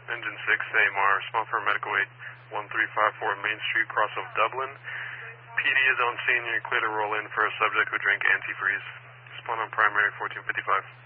Engine 6, AMR, respond for medical aid, 1354 Main Street, cross of Dublin. PD is on scene, you're clear to roll in for a subject who drank antifreeze. Respond on primary, 1455.